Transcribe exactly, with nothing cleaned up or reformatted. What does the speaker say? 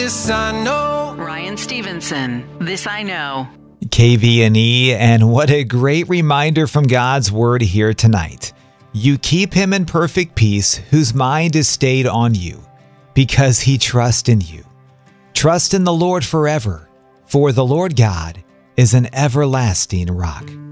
This I know. Ryan Stevenson, This I Know. K V N E, and what a great reminder from God's Word here tonight. You keep him in perfect peace whose mind is stayed on you, because he trusts in you. Trust in the Lord forever, for the Lord God is an everlasting rock.